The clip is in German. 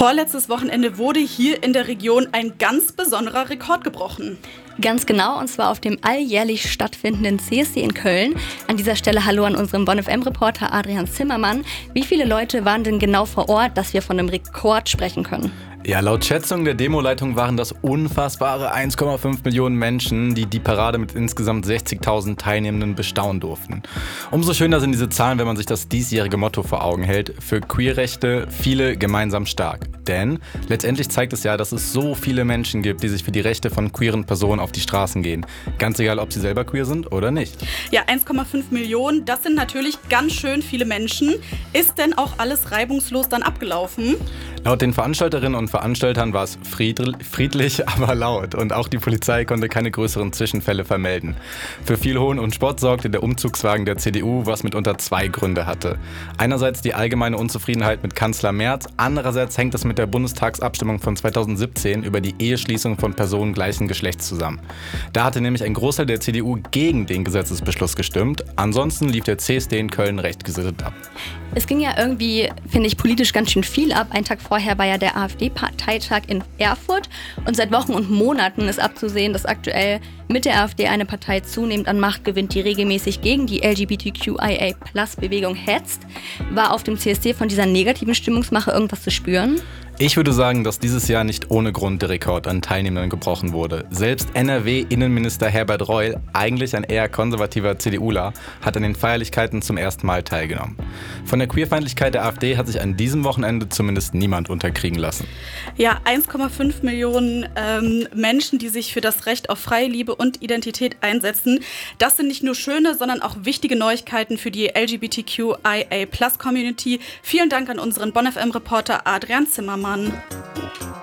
Vorletztes Wochenende wurde hier in der Region ein ganz besonderer Rekord gebrochen. Ganz genau, und zwar auf dem alljährlich stattfindenden CSD in Köln. An dieser Stelle hallo an unseren Bonn-FM-Reporter Adrian Zimmermann. Wie viele Leute waren denn genau vor Ort, dass wir von einem Rekord sprechen können? Ja, laut Schätzung der Demoleitung waren das unfassbare 1,5 Millionen Menschen, die die Parade mit insgesamt 60.000 Teilnehmenden bestaunen durften. Umso schöner sind diese Zahlen, wenn man sich das diesjährige Motto vor Augen hält: für Queerrechte, viele gemeinsam stark. Denn letztendlich zeigt es ja, dass es so viele Menschen gibt, die sich für die Rechte von queeren Personen auf die Straßen gehen. Ganz egal, ob sie selber queer sind oder nicht. Ja, 1,5 Millionen, das sind natürlich ganz schön viele Menschen. Ist denn auch alles reibungslos dann abgelaufen? Laut den Veranstalterinnen und Veranstaltern war es friedlich, aber laut. Und auch die Polizei konnte keine größeren Zwischenfälle vermelden. Für viel Hohn und Spott sorgte der Umzugswagen der CDU, was mitunter zwei Gründe hatte. Einerseits die allgemeine Unzufriedenheit mit Kanzler Merz, andererseits hängt es mit der Bundestagsabstimmung von 2017 über die Eheschließung von Personen gleichen Geschlechts zusammen. Da hatte nämlich ein Großteil der CDU gegen den Gesetzesbeschluss gestimmt. Ansonsten lief der CSD in Köln recht gesittet ab. Es ging ja irgendwie, finde ich, politisch ganz schön viel ab. Einen Tag vorher war ja der AfD-Parteitag in Erfurt. Und seit Wochen und Monaten ist abzusehen, dass aktuell mit der AfD eine Partei zunehmend an Macht gewinnt, die regelmäßig gegen die LGBTQIA+-Bewegung hetzt. War auf dem CSD von dieser negativen Stimmungsmache irgendwas zu spüren? Ich würde sagen, dass dieses Jahr nicht ohne Grund der Rekord an Teilnehmenden gebrochen wurde. Selbst NRW-Innenminister Herbert Reul, eigentlich ein eher konservativer CDUler, hat an den Feierlichkeiten zum ersten Mal teilgenommen. Von der Queerfeindlichkeit der AfD hat sich an diesem Wochenende zumindest niemand unterkriegen lassen. Ja, 1,5 Millionen Menschen, die sich für das Recht auf freie Liebe und Identität einsetzen. Das sind nicht nur schöne, sondern auch wichtige Neuigkeiten für die LGBTQIA+-Community. Vielen Dank an unseren Bonn-FM-Reporter Adrian Zimmermann.